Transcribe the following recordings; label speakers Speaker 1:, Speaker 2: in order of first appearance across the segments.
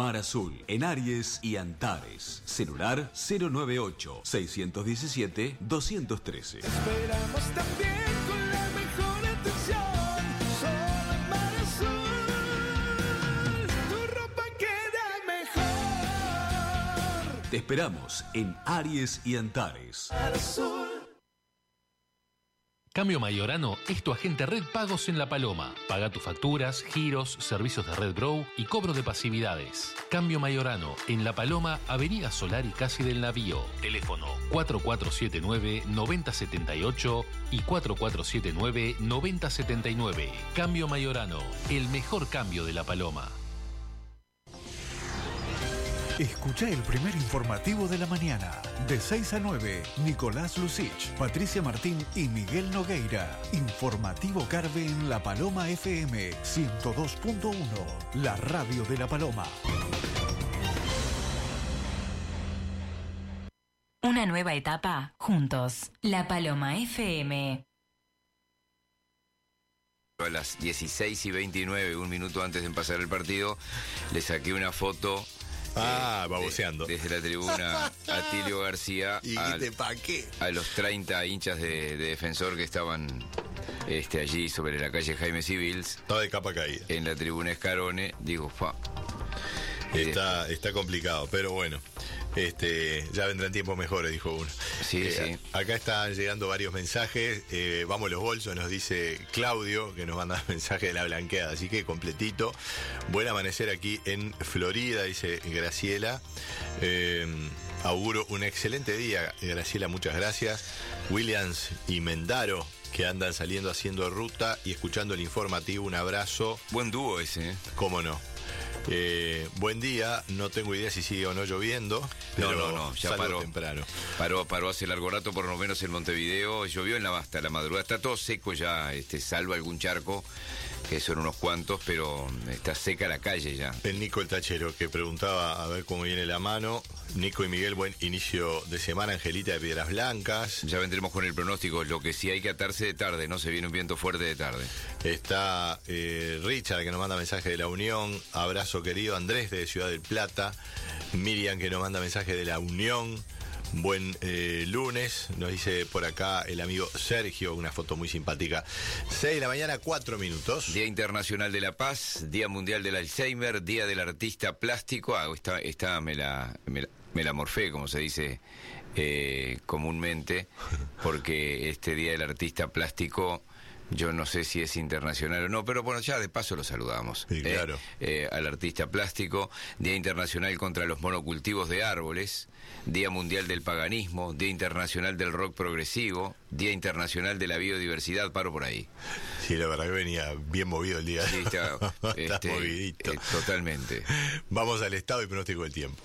Speaker 1: Mar Azul, en Aries y Antares. Celular 098-617-213.
Speaker 2: Esperamos también con la mejor atención. Solo en Mar Azul, tu ropa queda mejor.
Speaker 1: Te esperamos en Aries y Antares.
Speaker 2: Mar Azul.
Speaker 3: Cambio Mayorano es tu agente Red Pagos en La Paloma. Paga tus facturas, giros, servicios de Red Grow y cobro de pasividades. Cambio Mayorano en La Paloma, Avenida Solari casi del Navío. Teléfono 4479-9078 y 4479-9079. Cambio Mayorano, el mejor cambio de La Paloma.
Speaker 4: Escucha el primer informativo de la mañana. De 6 a 9, Nicolás Lucich, Patricia Martín y Miguel Nogueira. Informativo Carve en La Paloma FM 102.1, la radio de La Paloma.
Speaker 5: Una nueva etapa, juntos. La Paloma FM.
Speaker 6: A las 16:29, un minuto antes de empezar el partido, le saqué una foto.
Speaker 7: Baboseando.
Speaker 6: Desde la tribuna a Tilio García.
Speaker 7: ¿Y pa' qué?
Speaker 6: A los 30 hinchas de Defensor que estaban allí sobre la calle Jaime Civils.
Speaker 7: Todo de capa caída.
Speaker 6: En la tribuna Escarone. Digo,
Speaker 7: Está complicado, pero bueno. Ya vendrán tiempos mejores, dijo uno.
Speaker 6: Sí.
Speaker 7: Acá están llegando varios mensajes. Vamos los bolsos, nos dice Claudio, que nos manda mensaje de la blanqueada, así que completito. Buen amanecer aquí en Florida, dice Graciela. Auguro un excelente día, Graciela, muchas gracias. Williams y Mendaro, que andan saliendo haciendo ruta y escuchando el informativo, un abrazo.
Speaker 6: Buen dúo ese, ¿eh?
Speaker 7: ¿Cómo no? Buen día, no tengo idea si sigue o no lloviendo.
Speaker 6: No, ya paró
Speaker 7: temprano.
Speaker 6: Paró hace largo rato, por lo menos en Montevideo. Llovió hasta la madrugada, está todo seco ya, salvo algún charco, que son unos cuantos, pero está seca la calle ya.
Speaker 7: El Nico el Tachero, que preguntaba a ver cómo viene la mano. Nico y Miguel, buen inicio de semana. Angelita de Piedras Blancas.
Speaker 6: Ya vendremos con el pronóstico. Lo que sí hay que atarse de tarde, ¿no? Se viene un viento fuerte de tarde.
Speaker 7: Está Richard, que nos manda mensaje de La Unión. Abrazo querido. Andrés de Ciudad del Plata. Miriam, que nos manda mensaje de La Unión. Buen lunes, nos dice por acá el amigo Sergio, una foto muy simpática. 6 de la mañana, 4 minutos.
Speaker 6: Día Internacional de la Paz, Día Mundial del Alzheimer, Día del Artista Plástico. Esta me la morfé, como se dice comúnmente, porque este Día del Artista Plástico, yo no sé si es internacional o no, pero bueno, ya de paso lo saludamos.
Speaker 7: Sí, claro.
Speaker 6: Al artista plástico. Día Internacional contra los monocultivos de árboles, Día Mundial del Paganismo, Día Internacional del Rock Progresivo, Día Internacional de la Biodiversidad, paro por ahí.
Speaker 7: Sí, la verdad que venía bien movido el día.
Speaker 6: Sí, está
Speaker 7: movidito.
Speaker 6: Totalmente.
Speaker 7: Vamos al estado y pronóstico del tiempo.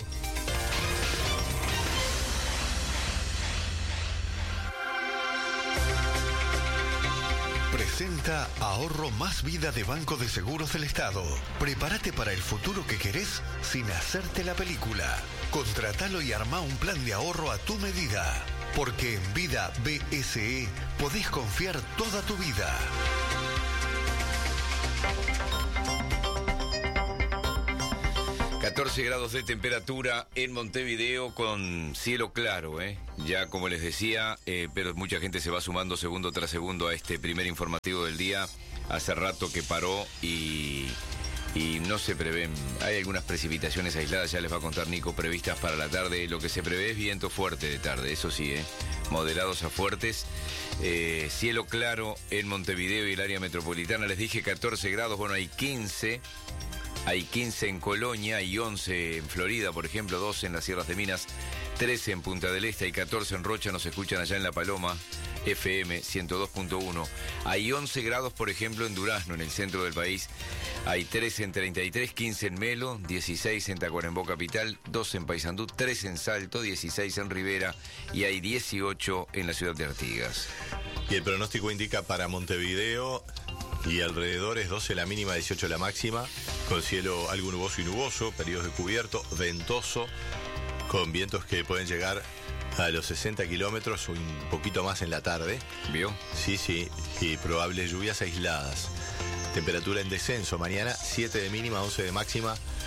Speaker 4: Presenta Ahorro Más Vida de Banco de Seguros del Estado. Prepárate para el futuro que querés sin hacerte la película. Contratalo y armá un plan de ahorro a tu medida. Porque en Vida BSE podés confiar toda tu vida.
Speaker 6: ...14 grados de temperatura en Montevideo con cielo claro, ya como les decía, pero mucha gente se va sumando segundo tras segundo a este primer informativo del día. Hace rato que paró y no se prevén, hay algunas precipitaciones aisladas, ya les va a contar Nico, previstas para la tarde. Lo que se prevé es viento fuerte de tarde, eso sí, moderados a fuertes. Cielo claro en Montevideo y el área metropolitana, les dije 14 grados, bueno, hay 15... Hay 15 en Colonia, hay 11 en Florida, por ejemplo, 12 en las Sierras de Minas, 13 en Punta del Este, hay 14 en Rocha, nos escuchan allá en La Paloma, FM 102.1. Hay 11 grados, por ejemplo, en Durazno, en el centro del país. Hay 13 en 33, 15 en Melo, 16 en Tacuarembó Capital, 12 en Paysandú, 13 en Salto, 16 en Rivera y hay 18 en la ciudad de Artigas.
Speaker 7: Y el pronóstico indica para Montevideo y alrededores 12 la mínima, 18 la máxima, con cielo algo nuboso y nuboso, periodos de cubierto, ventoso, con vientos que pueden llegar a los 60 kilómetros o un poquito más en la tarde.
Speaker 6: ¿Vio?
Speaker 7: Sí, y probables lluvias aisladas. Temperatura en descenso mañana, 7 de mínima, 11 de máxima.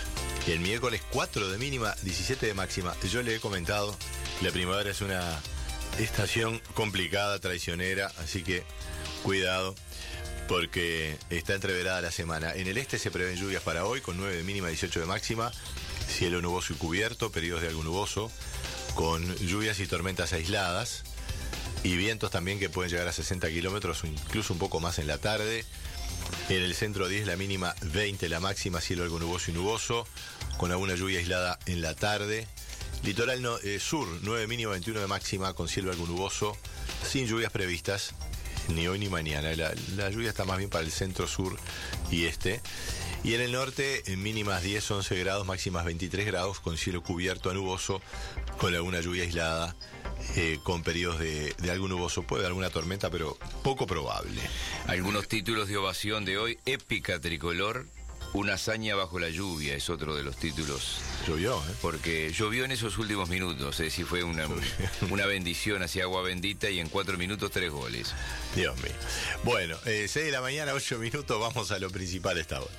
Speaker 7: Y el miércoles 4 de mínima, 17 de máxima. Yo le he comentado, la primavera es una estación complicada, traicionera, así que cuidado, porque está entreverada la semana. En el este se prevén lluvias para hoy, con 9 de mínima, 18 de máxima. Cielo nuboso y cubierto, periodos de algo nuboso, con lluvias y tormentas aisladas. Y vientos también que pueden llegar a 60 kilómetros, incluso un poco más en la tarde. En el centro 10 la mínima, 20 la máxima, cielo algo nuboso y nuboso, con alguna lluvia aislada en la tarde. Litoral sur, 9 mínima, 21 de máxima, con cielo algo nuboso, sin lluvias previstas, ni hoy ni mañana. La lluvia está más bien para el centro sur y este. Y en el norte, en mínimas 10, 11 grados, máximas 23 grados, con cielo cubierto a nuboso, con alguna lluvia aislada, con periodos de algo nuboso. Puede haber alguna tormenta, pero poco probable.
Speaker 6: Algunos títulos de ovación de hoy: épica tricolor, una hazaña bajo la lluvia, es otro de los títulos.
Speaker 7: Llovió, ¿eh?
Speaker 6: Porque llovió en esos últimos minutos, es decir, fue una bendición hacia agua bendita, y en 4 minutos 3 goles.
Speaker 7: Dios mío. Bueno, 6 de la mañana, 8 minutos, vamos a lo principal esta hora.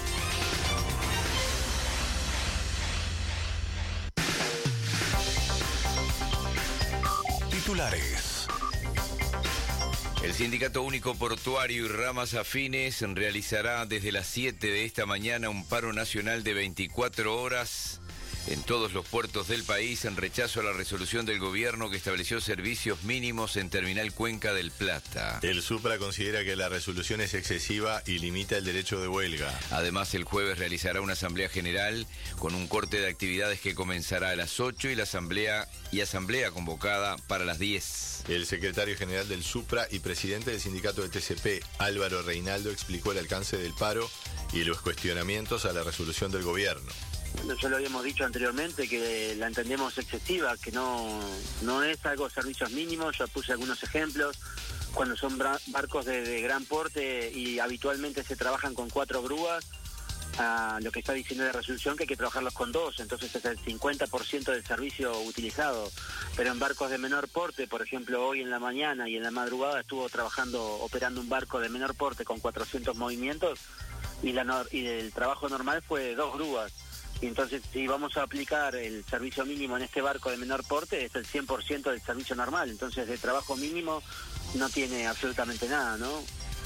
Speaker 4: Titulares.
Speaker 6: El Sindicato Único Portuario y ramas afines realizará desde las 7 de esta mañana un paro nacional de 24 horas en todos los puertos del país en rechazo a la resolución del gobierno que estableció servicios mínimos en Terminal Cuenca del Plata.
Speaker 7: El Supra considera que la resolución es excesiva y limita el derecho de huelga.
Speaker 6: Además, el jueves realizará una asamblea general con un corte de actividades que comenzará a las 8 y la asamblea convocada para las 10.
Speaker 7: El secretario general del Supra y presidente del sindicato de TCP, Álvaro Reinaldo, explicó el alcance del paro y los cuestionamientos a la resolución del gobierno.
Speaker 8: Ya lo habíamos dicho anteriormente, que la entendemos excesiva, que no es algo servicios mínimos. Yo puse algunos ejemplos. Cuando son barcos de gran porte y habitualmente se trabajan con 4 grúas, lo que está diciendo la resolución que hay que trabajarlos con 2, entonces es el 50% del servicio utilizado. Pero en barcos de menor porte, por ejemplo, hoy en la mañana y en la madrugada estuvo operando un barco de menor porte con 400 movimientos y el trabajo normal fue 2 grúas. Y entonces, si vamos a aplicar el servicio mínimo en este barco de menor porte, es el 100% del servicio normal. Entonces, de trabajo mínimo no tiene absolutamente nada, ¿no?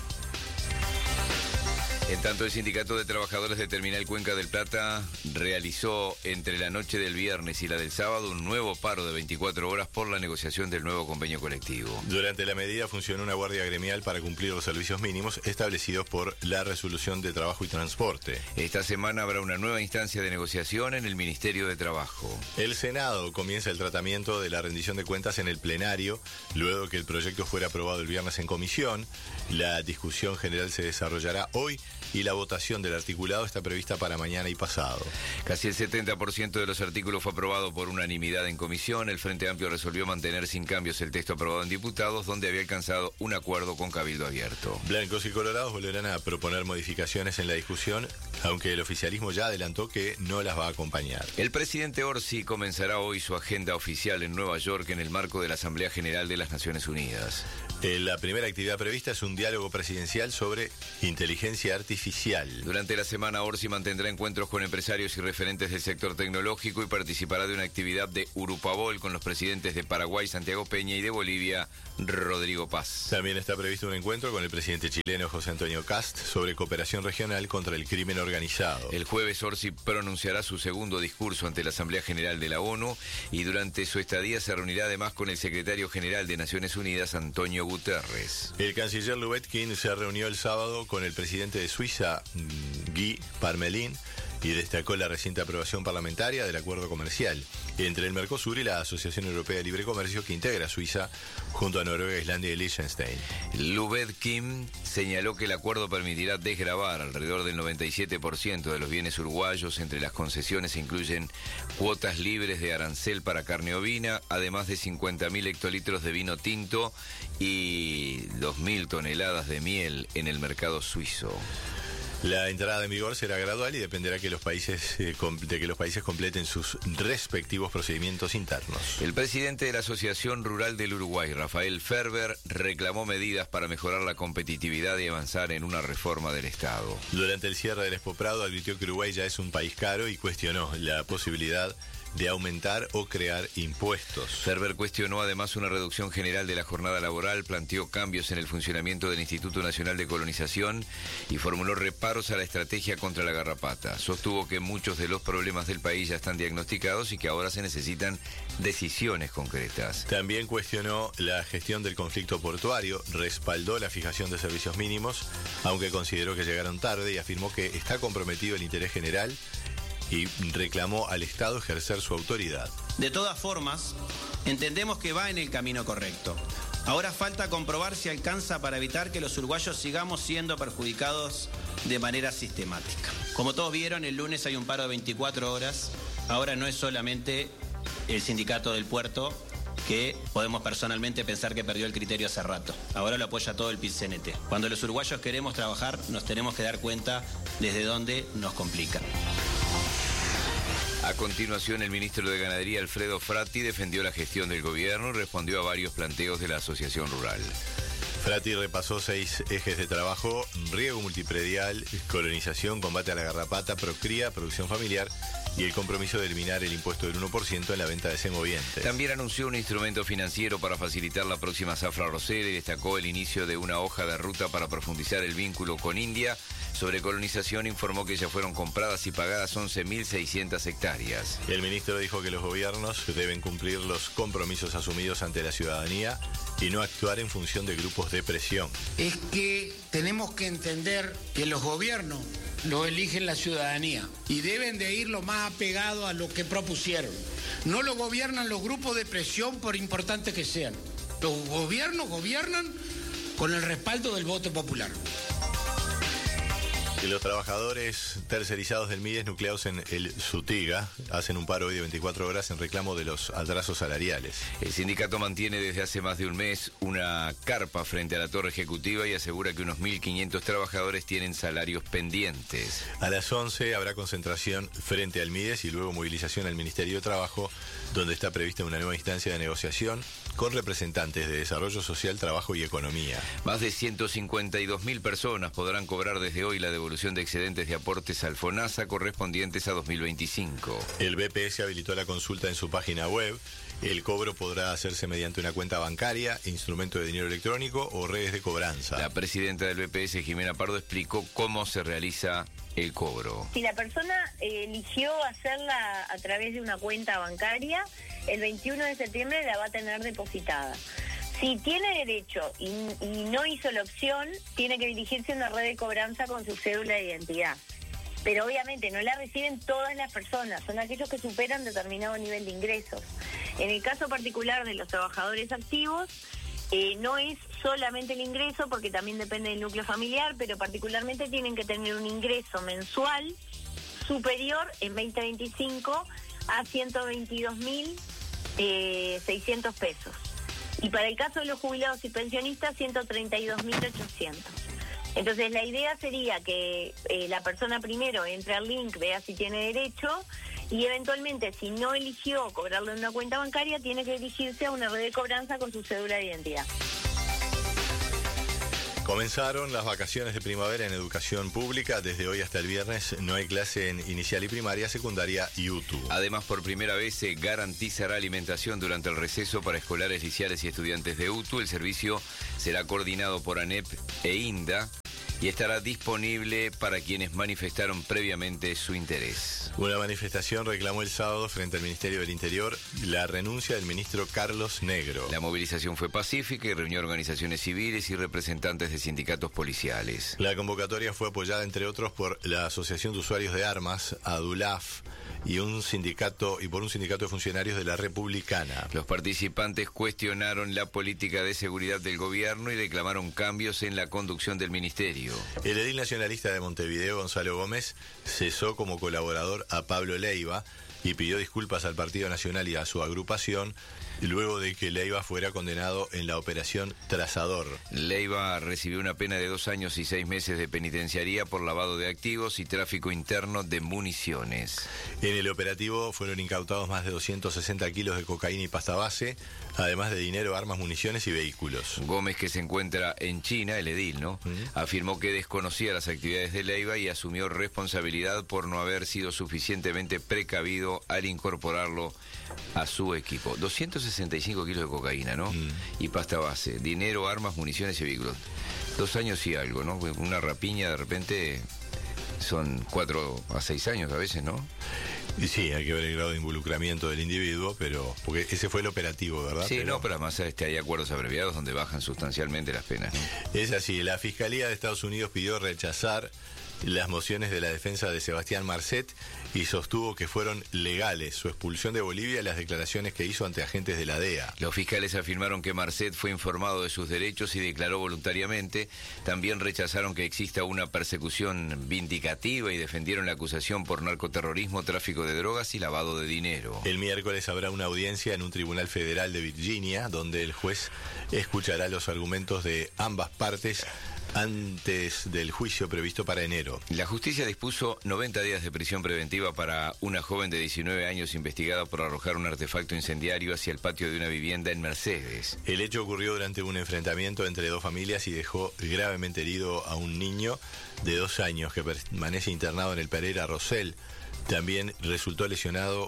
Speaker 6: En tanto, el Sindicato de Trabajadores de Terminal Cuenca del Plata realizó entre la noche del viernes y la del sábado un nuevo paro de 24 horas por la negociación del nuevo convenio colectivo.
Speaker 7: Durante la medida funcionó una guardia gremial para cumplir los servicios mínimos establecidos por la Resolución de Trabajo y Transporte.
Speaker 6: Esta semana habrá una nueva instancia de negociación en el Ministerio de Trabajo.
Speaker 7: El Senado comienza el tratamiento de la rendición de cuentas en el plenario, luego que el proyecto fuera aprobado el viernes en comisión. La discusión general se desarrollará hoy y la votación del articulado está prevista para mañana y pasado.
Speaker 6: Casi el 70% de los artículos fue aprobado por unanimidad en comisión. El Frente Amplio resolvió mantener sin cambios el texto aprobado en diputados, donde había alcanzado un acuerdo con Cabildo Abierto.
Speaker 7: Blancos y colorados volverán a proponer modificaciones en la discusión, aunque el oficialismo ya adelantó que no las va a acompañar.
Speaker 6: El presidente Orsi comenzará hoy su agenda oficial en Nueva York en el marco de la Asamblea General de las Naciones Unidas.
Speaker 7: La primera actividad prevista es un diálogo presidencial sobre inteligencia artificial.
Speaker 6: Durante la semana, Orsi mantendrá encuentros con empresarios y referentes del sector tecnológico y participará de una actividad de Urupabol con los presidentes de Paraguay, Santiago Peña, y de Bolivia, Rodrigo Paz.
Speaker 7: También está previsto un encuentro con el presidente chileno José Antonio Kast sobre cooperación regional contra el crimen organizado.
Speaker 6: El jueves, Orsi pronunciará su segundo discurso ante la Asamblea General de la ONU y durante su estadía se reunirá además con el secretario general de Naciones Unidas, Antonio Guterres.
Speaker 7: El canciller Lubetkin se reunió el sábado con el presidente de Suiza, Guy Parmelin, y destacó la reciente aprobación parlamentaria del acuerdo comercial entre el Mercosur y la Asociación Europea de Libre Comercio que integra a Suiza junto a Noruega, Islandia y Liechtenstein.
Speaker 6: Lubetkin señaló que el acuerdo permitirá desgravar alrededor del 97% de los bienes uruguayos. Entre las concesiones se incluyen cuotas libres de arancel para carne ovina, además de 50.000 hectolitros de vino tinto y 2.000 toneladas de miel en el mercado suizo.
Speaker 7: La entrada en vigor será gradual y dependerá que los países, de que los países completen sus respectivos procedimientos internos.
Speaker 6: El presidente de la Asociación Rural del Uruguay, Rafael Ferber, reclamó medidas para mejorar la competitividad y avanzar en una reforma del Estado.
Speaker 7: Durante el cierre del Expo Prado advirtió que Uruguay ya es un país caro y cuestionó la posibilidad de aumentar o crear impuestos.
Speaker 6: Ferber cuestionó además una reducción general de la jornada laboral, planteó cambios en el funcionamiento del Instituto Nacional de Colonización y formuló reparos a la estrategia contra la garrapata. Sostuvo que muchos de los problemas del país ya están diagnosticados y que ahora se necesitan decisiones concretas.
Speaker 7: También cuestionó la gestión del conflicto portuario, respaldó la fijación de servicios mínimos, aunque consideró que llegaron tarde, y afirmó que está comprometido el interés general y reclamó al Estado ejercer su autoridad.
Speaker 9: De todas formas, entendemos que va en el camino correcto. Ahora falta comprobar si alcanza para evitar que los uruguayos sigamos siendo perjudicados de manera sistemática. Como todos vieron, el lunes hay un paro de 24 horas. Ahora no es solamente el sindicato del puerto, que podemos personalmente pensar que perdió el criterio hace rato. Ahora lo apoya todo el PIT-CNT. Cuando los uruguayos queremos trabajar, nos tenemos que dar cuenta desde dónde nos complica.
Speaker 6: A continuación, el ministro de Ganadería, Alfredo Fratti, defendió la gestión del gobierno y respondió a varios planteos de la Asociación Rural.
Speaker 7: Fratti repasó 6 ejes de trabajo: riego multipredial, colonización, combate a la garrapata, procría, producción familiar y el compromiso de eliminar el impuesto del 1% en la venta de semovientes.
Speaker 6: También anunció un instrumento financiero para facilitar la próxima zafra arrocera y destacó el inicio de una hoja de ruta para profundizar el vínculo con India. Sobre colonización informó que ya fueron compradas y pagadas 11.600 hectáreas.
Speaker 7: El ministro dijo que los gobiernos deben cumplir los compromisos asumidos ante la ciudadanía y no actuar en función de grupos de presión.
Speaker 10: Es que tenemos que entender que los gobiernos lo eligen la ciudadanía y deben de ir lo más apegado a lo que propusieron. No lo gobiernan los grupos de presión, por importantes que sean. Los gobiernos gobiernan con el respaldo del voto popular.
Speaker 7: Los trabajadores tercerizados del MIDES nucleados en el Sutiga hacen un paro hoy de 24 horas en reclamo de los atrasos salariales.
Speaker 6: El sindicato mantiene desde hace más de un mes una carpa frente a la torre ejecutiva y asegura que unos 1.500 trabajadores tienen salarios pendientes.
Speaker 7: A las 11 habrá concentración frente al MIDES y luego movilización al Ministerio de Trabajo, donde está prevista una nueva instancia de negociación con representantes de Desarrollo Social, Trabajo y Economía.
Speaker 6: Más de 152.000 personas podrán cobrar desde hoy la devolución de excedentes de aportes al FONASA correspondientes a 2025.
Speaker 7: El BPS habilitó la consulta en su página web. El cobro podrá hacerse mediante una cuenta bancaria, instrumento de dinero electrónico o redes de cobranza.
Speaker 6: La presidenta del BPS, Jimena Pardo, explicó cómo se realiza el cobro.
Speaker 11: Si la persona eligió hacerla a través de una cuenta bancaria, el 21 de septiembre la va a tener depositada. Si tiene derecho y no hizo la opción, tiene que dirigirse a una red de cobranza con su cédula de identidad. Pero obviamente no la reciben todas las personas, son aquellos que superan determinado nivel de ingresos. En el caso particular de los trabajadores activos, no es solamente el ingreso, porque también depende del núcleo familiar, pero particularmente tienen que tener un ingreso mensual superior en 2025 a 122.600 pesos. Y para el caso de los jubilados y pensionistas, 132.800. Entonces la idea sería que la persona primero entre al link, vea si tiene derecho y eventualmente si no eligió cobrarlo en una cuenta bancaria, tiene que dirigirse a una red de cobranza con su cédula de identidad.
Speaker 7: Comenzaron las vacaciones de primavera en educación pública. Desde hoy hasta el viernes no hay clase en inicial y primaria, secundaria y UTU.
Speaker 6: Además, por primera vez se garantizará alimentación durante el receso para escolares, liceales y estudiantes de UTU. El servicio será coordinado por ANEP e INDA y estará disponible para quienes manifestaron previamente su interés.
Speaker 7: Una manifestación reclamó el sábado frente al Ministerio del Interior la renuncia del ministro Carlos Negro.
Speaker 6: La movilización fue pacífica y reunió organizaciones civiles y representantes de sindicatos policiales.
Speaker 7: La convocatoria fue apoyada, entre otros, por la Asociación de Usuarios de Armas, ADULAF, y por un sindicato de funcionarios de la Republicana.
Speaker 6: Los participantes cuestionaron la política de seguridad del gobierno y reclamaron cambios en la conducción del ministerio.
Speaker 7: El edil nacionalista de Montevideo, Gonzalo Gómez, cesó como colaborador a Pablo Leiva, y pidió disculpas al Partido Nacional y a su agrupación luego de que Leiva fuera condenado en la operación Trazador.
Speaker 6: Leiva recibió una pena de 2 años y 6 meses de penitenciaría por lavado de activos y tráfico interno de municiones.
Speaker 7: En el operativo fueron incautados más de 260 kilos de cocaína y pasta base, además de dinero, armas, municiones y vehículos.
Speaker 6: Gómez, que se encuentra en China, el edil, ¿no? Afirmó que desconocía las actividades de Leiva y asumió responsabilidad por no haber sido suficientemente precavido al incorporarlo a su equipo. 265 kilos de cocaína, ¿no? Y pasta base, dinero, armas, municiones y vehículos. 2 años y algo, ¿no? Una rapiña de repente son 4 a 6 años a veces, ¿no?
Speaker 7: Y sí, hay que ver el grado de involucramiento del individuo, pero porque ese fue el operativo, ¿verdad?
Speaker 6: Sí, pero además hay acuerdos abreviados donde bajan sustancialmente las penas, ¿no?
Speaker 7: Es así, la Fiscalía de Estados Unidos pidió rechazar las mociones de la defensa de Sebastián Marcet y sostuvo que fueron legales su expulsión de Bolivia y las declaraciones que hizo ante agentes de la DEA.
Speaker 6: Los fiscales afirmaron que Marcet fue informado de sus derechos y declaró voluntariamente. También rechazaron que exista una persecución vindicativa y defendieron la acusación por narcoterrorismo, tráfico de drogas y lavado de dinero.
Speaker 7: El miércoles habrá una audiencia en un tribunal federal de Virginia, donde el juez escuchará los argumentos de ambas partes antes del juicio previsto para enero.
Speaker 6: La justicia dispuso 90 días de prisión preventiva para una joven de 19 años investigada por arrojar un artefacto incendiario hacia el patio de una vivienda en Mercedes.
Speaker 7: El hecho ocurrió durante un enfrentamiento entre 2 familias y dejó gravemente herido a un niño de 2 años que permanece internado en el Pereira Rosell. También resultó lesionada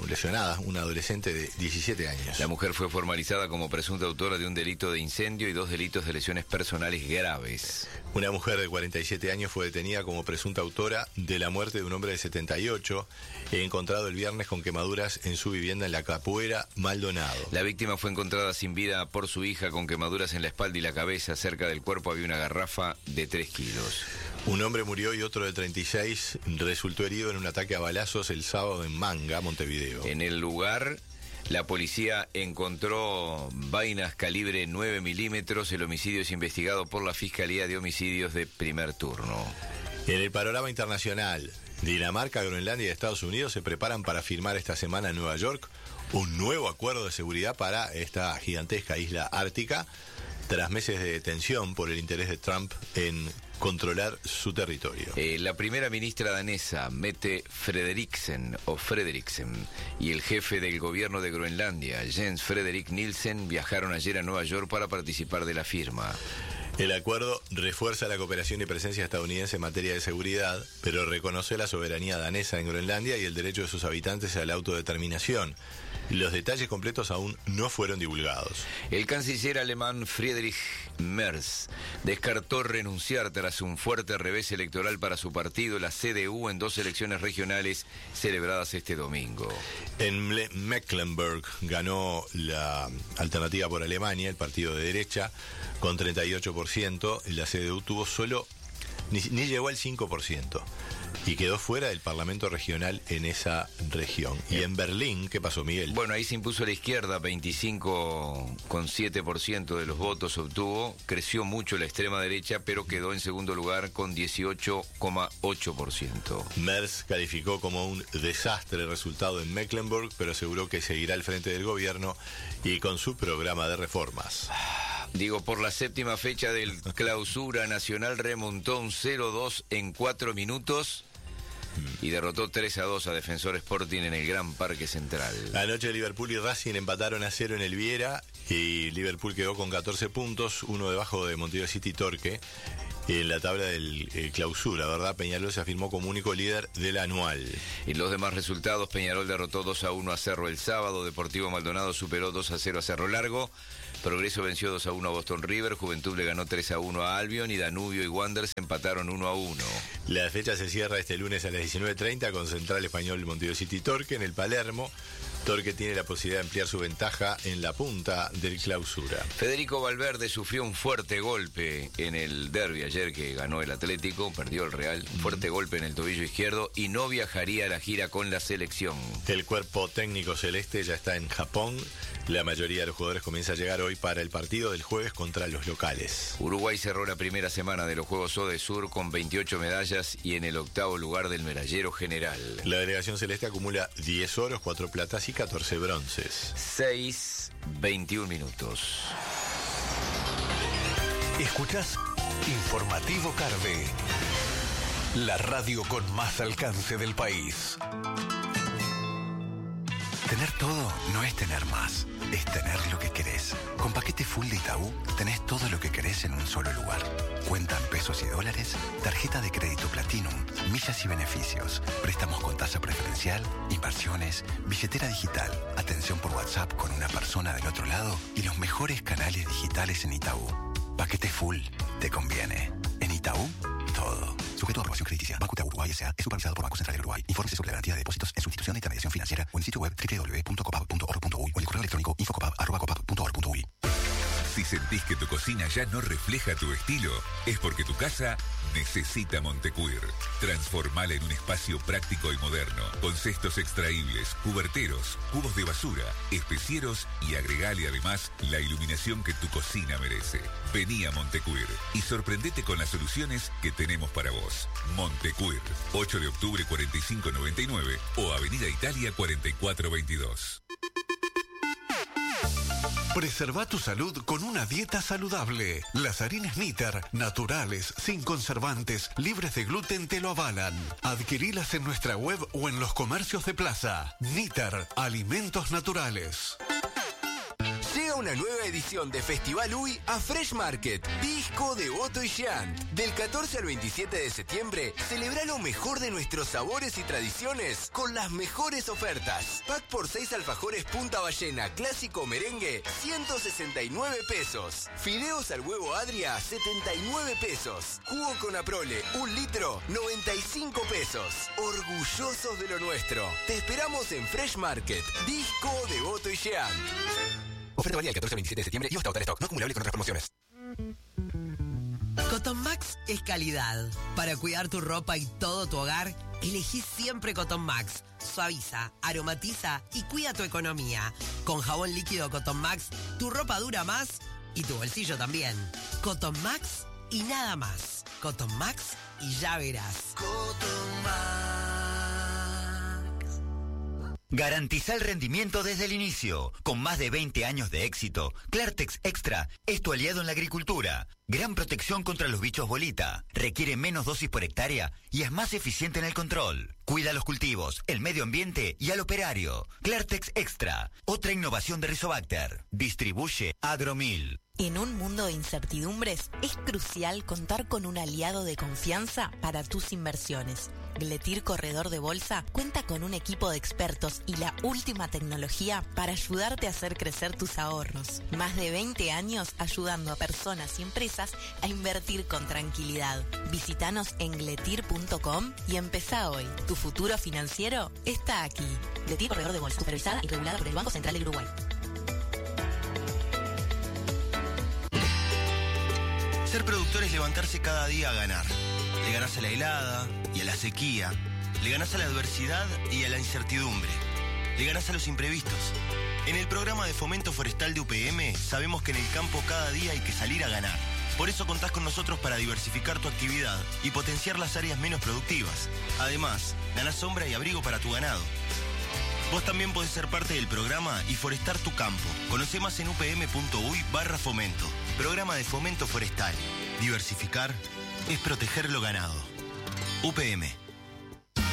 Speaker 7: una adolescente de 17 años.
Speaker 6: La mujer fue formalizada como presunta autora de un delito de incendio y 2 delitos de lesiones personales graves.
Speaker 7: Una mujer de 47 años fue detenida como presunta autora de la muerte de un hombre de 78, encontrado el viernes con quemaduras en su vivienda en La Capuera, Maldonado.
Speaker 6: La víctima fue encontrada sin vida por su hija con quemaduras en la espalda y la cabeza. Cerca del cuerpo había una garrafa de 3 kilos.
Speaker 7: Un hombre murió y otro de 36 resultó herido en un ataque a balazos el sábado en Manga, Montevideo.
Speaker 6: En el lugar, la policía encontró vainas calibre 9 milímetros. El homicidio es investigado por la Fiscalía de Homicidios de primer turno.
Speaker 7: En el panorama internacional, Dinamarca, Groenlandia y Estados Unidos se preparan para firmar esta semana en Nueva York un nuevo acuerdo de seguridad para esta gigantesca isla ártica, tras meses de tensión por el interés de Trump en controlar su territorio.
Speaker 6: La primera ministra danesa, Mette Frederiksen, y el jefe del gobierno de Groenlandia, Jens Frederik Nielsen, viajaron ayer a Nueva York para participar de la firma.
Speaker 7: El acuerdo refuerza la cooperación y presencia estadounidense en materia de seguridad, pero reconoce la soberanía danesa en Groenlandia y el derecho de sus habitantes a la autodeterminación. Los detalles completos aún no fueron divulgados.
Speaker 6: El canciller alemán Friedrich Merz descartó renunciar tras un fuerte revés electoral para su partido, la CDU, en 2 elecciones regionales celebradas este domingo.
Speaker 7: En Mecklenburg ganó la Alternativa por Alemania, el partido de derecha, con 38%. La CDU tuvo ni llegó al 5%. Y quedó fuera del Parlamento regional en esa región. Y en Berlín, ¿qué pasó, Miguel?
Speaker 6: Bueno, ahí se impuso la izquierda, 25,7% de los votos obtuvo. Creció mucho la extrema derecha, pero quedó en segundo lugar con 18,8%.
Speaker 7: Merz calificó como un desastre el resultado en Mecklenburg, pero aseguró que seguirá al frente del gobierno y con su programa de reformas.
Speaker 6: Por la 7ª fecha del Clausura, Nacional remontó un 0-2 en 4 minutos y derrotó 3-2 a Defensor Sporting en el Gran Parque Central.
Speaker 7: Anoche Liverpool y Racing empataron a 0 en el Viera y Liverpool quedó con 14 puntos, uno debajo de Montevideo City Torque. En la tabla del Clausura, ¿verdad? Peñarol se afirmó como único líder del anual.
Speaker 6: En los demás resultados, Peñarol derrotó 2-1 a Cerro el sábado, Deportivo Maldonado superó 2-0 a Cerro Largo, Progreso venció 2-1 a Boston River, Juventud le ganó 3-1 a Albion y Danubio y Wanderers empataron 1-1.
Speaker 7: La fecha se cierra este lunes a las 19:30 con Central Español Montevideo City Torque en el Palermo. Torque tiene la posibilidad de ampliar su ventaja en la punta del Clausura.
Speaker 6: Federico Valverde sufrió un fuerte golpe en el derbi ayer que ganó el Atlético, perdió el Real, un fuerte golpe en el tobillo izquierdo y no viajaría a la gira con la selección.
Speaker 7: El cuerpo técnico celeste ya está en Japón. La mayoría de los jugadores comienza a llegar hoy para el partido del jueves contra los locales.
Speaker 6: Uruguay cerró la primera semana de los Juegos ODESUR con 28 medallas y en el 8º lugar del medallero general.
Speaker 7: La delegación celeste acumula 10 oros, 4 platas y 14 bronces.
Speaker 6: 6:21 minutos.
Speaker 4: Escuchás Informativo Carve, la radio con más alcance del país. Tener todo no es tener más, es tener lo que querés. Con paquete full de Itaú tenés todo lo que querés en un solo lugar. Cuenta en pesos y dólares, tarjeta de crédito Platinum, millas y beneficios, préstamos con tasa preferencial, inversiones, billetera digital, atención por WhatsApp con una persona del otro lado y los mejores canales digitales en Itaú. Paquete full, te conviene. En Itaú, todo. Sujeto a aprobación crediticia. Banco Itaú Uruguay S.A. es supervisado por Banco Central del Uruguay. Infórmese sobre la garantía de depósitos en su institución de intermediación financiera o en el sitio web www.copap.org.uy o en el correo electrónico infocopap@copap.org.uy.
Speaker 12: Si sentís que tu cocina ya no refleja tu estilo, es porque tu casa necesita Montecuir. Transformala en un espacio práctico y moderno, con cestos extraíbles, cuberteros, cubos de basura, especieros y agregale además la iluminación que tu cocina merece. Vení a Montecuir y sorprendete con las soluciones que tenemos para vos. Montecuir, 8 de octubre 4599 o Avenida Italia 4422.
Speaker 4: Preserva tu salud con una dieta saludable. Las harinas Níter, naturales, sin conservantes, libres de gluten, te lo avalan. Adquirilas en nuestra web o en los comercios de plaza. Níter, alimentos naturales.
Speaker 13: Llega una nueva edición de Festival UI a Fresh Market, Disco de Otto y Jean. Del 14 al 27 de septiembre, celebra lo mejor de nuestros sabores y tradiciones con las mejores ofertas. Pack por 6 alfajores Punta Ballena, clásico merengue, 169 pesos. Fideos al huevo Adria, 79 pesos. Jugo con Aprole, 1 litro, 95 pesos. Orgullosos de lo nuestro. Te esperamos en Fresh Market, Disco de Otto y Jean. Oferta válida del 14 al 27 de septiembre y hasta agotar stock. No acumulable con otras promociones.
Speaker 14: Cotton Max es calidad. Para cuidar tu ropa y todo tu hogar, elegí siempre Cotton Max. Suaviza, aromatiza y cuida tu economía. Con jabón líquido Cotton Max, tu ropa dura más y tu bolsillo también. Cotton Max y nada más. Cotton Max y ya verás. Cotton Max.
Speaker 15: Garantiza el rendimiento desde el inicio. Con más de 20 años de éxito, Clartex Extra es tu aliado en la agricultura. Gran protección contra los bichos bolita. Requiere menos dosis por hectárea y es más eficiente en el control. Cuida los cultivos, el medio ambiente y al operario. Clartex Extra, otra innovación de Rizobacter. Distribuye Agromil.
Speaker 16: En un mundo de incertidumbres, es crucial contar con un aliado de confianza para tus inversiones. Gletir Corredor de Bolsa cuenta con un equipo de expertos y la última tecnología para ayudarte a hacer crecer tus ahorros. Más de 20 años ayudando a personas y empresas a invertir con tranquilidad. Visítanos en gletir.com y empezá hoy. Tu futuro financiero está aquí. Gletir Corredor de Bolsa, supervisada y regulada por el Banco Central del Uruguay.
Speaker 17: Ser productor es levantarse cada día a ganar. Le ganás a la helada y a la sequía. Le ganás a la adversidad y a la incertidumbre. Le ganás a los imprevistos. En el programa de fomento forestal de UPM sabemos que en el campo cada día hay que salir a ganar. Por eso contás con nosotros para diversificar tu actividad y potenciar las áreas menos productivas. Además, ganás sombra y abrigo para tu ganado. Vos también podés ser parte del programa y forestar tu campo. Conoce más en upm.uy/fomento. Programa de fomento forestal. Diversificar es proteger lo ganado. UPM.